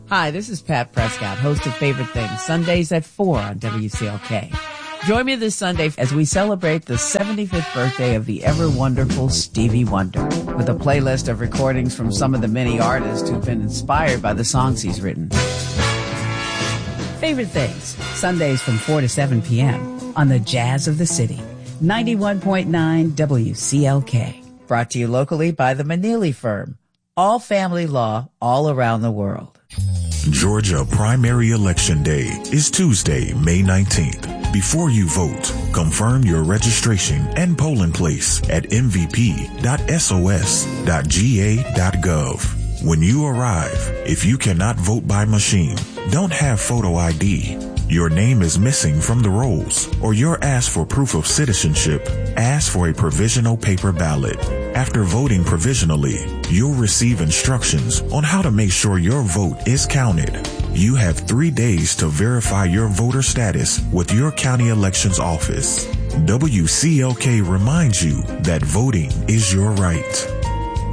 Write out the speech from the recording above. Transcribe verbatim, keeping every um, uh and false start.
Hi, this is Pat Prescott, host of Favorite Things, Sundays at four on W C L K. Join me this Sunday as we celebrate the seventy-fifth birthday of the ever-wonderful Stevie Wonder, with a playlist of recordings from some of the many artists who've been inspired by the songs he's written. Favorite Things, Sundays from four to seven p.m. on the Jazz of the City, ninety-one point nine W C L K. Brought to you locally by the Manili Firm. All family law all around the world. Georgia primary election day is Tuesday, May nineteenth. Before you vote, confirm your registration and polling place at m v p dot s o s dot g a dot gov. When you arrive, if you cannot vote by machine, don't have photo I D, your name is missing from the rolls, or you're asked for proof of citizenship, ask for a provisional paper ballot. After voting provisionally, you'll receive instructions on how to make sure your vote is counted. You have three days to verify your voter status with your county elections office. W C L K reminds you that voting is your right.